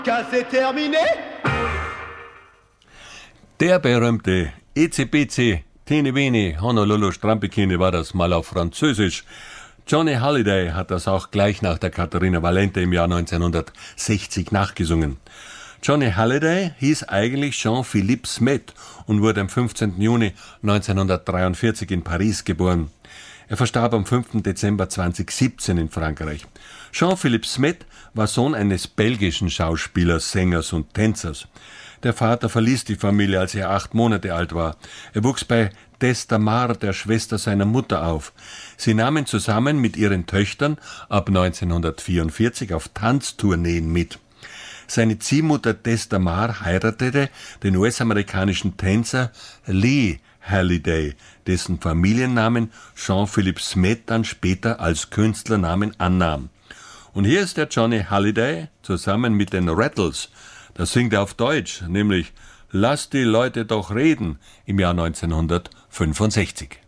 C'est terminé? Der berühmte ECBC, Tene Bene, Honolulu Strampikine war das mal auf Französisch. Johnny Hallyday hat das auch gleich nach der Katharina Valente im Jahr 1960 nachgesungen. Johnny Hallyday hieß eigentlich Jean-Philippe Smet und wurde am 15. Juni 1943 in Paris geboren. Er verstarb am 5. Dezember 2017 in Frankreich. Jean-Philippe Smet war Sohn eines belgischen Schauspielers, Sängers und Tänzers. Der Vater verließ die Familie, als er 8 Monate alt war. Er wuchs bei Tess Tamar, der Schwester seiner Mutter, auf. Sie nahmen zusammen mit ihren Töchtern ab 1944 auf Tanztourneen mit. Seine Ziehmutter Tess Tamar heiratete den US-amerikanischen Tänzer Lee Hallyday, dessen Familiennamen Jean-Philippe Smet dann später als Künstlernamen annahm. Und hier ist der Johnny Hallyday zusammen mit den Rattles. Das singt er auf Deutsch, nämlich Lass die Leute doch reden im Jahr 1965.